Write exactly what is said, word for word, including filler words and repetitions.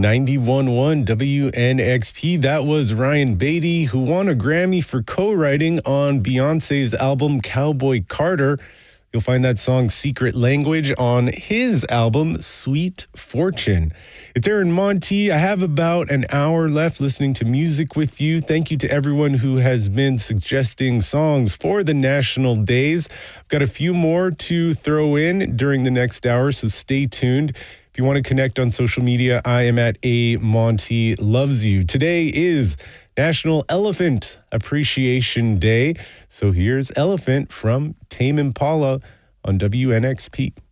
ninety-one point one W N X P. That was Ryan Beatty, who won a Grammy for co-writing on Beyonce's album Cowboy Carter. You'll find that song Secret Language on his album Sweet Fortune. It's Aaron Monti. I have about an hour left listening to music with you. Thank you to everyone who has been suggesting songs for the national days. I've got a few more to throw in during the next hour, so stay tuned. If you want to connect on social media, I am at A Monty Loves You. Today is National Elephant Appreciation Day. So here's Elephant from Tame Impala on W N X P.